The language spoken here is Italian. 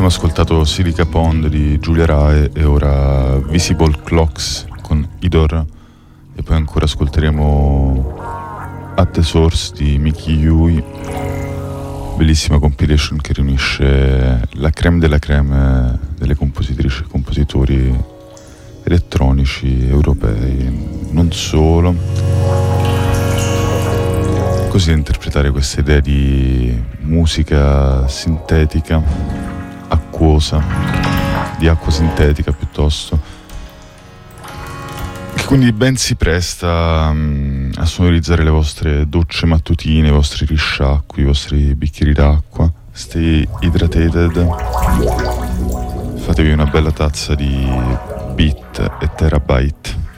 Abbiamo ascoltato Silica Pond di Giulia Rae e ora Visible Clocks con Idor, e poi ancora ascolteremo At the Source di Mickey Yui, bellissima compilation che riunisce la creme della creme delle compositrici e compositori elettronici europei, non solo, così da interpretare questa idea di musica sintetica, acquosa, di acqua sintetica piuttosto, che quindi ben si presta a sonorizzare le vostre docce mattutine, i vostri risciacqui, i vostri bicchieri d'acqua. Stay hydrated, fatevi una bella tazza di beat e terabyte.